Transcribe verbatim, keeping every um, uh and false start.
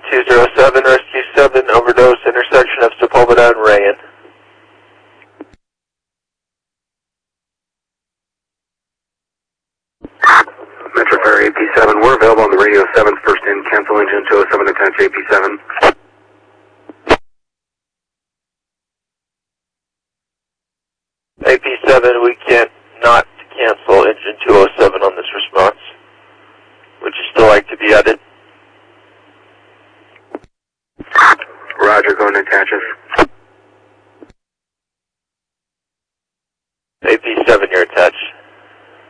two zero seven, Rescue seven, overdose, intersection of Sepulveda and Rayan. Metro Ferry A P seven, we're available on the radio seven, first in, cancel engine two oh seven, attach A P seven. A P seven, we can't not cancel engine two oh seven on this response. Would you still like to be added? Roger, go and attach us.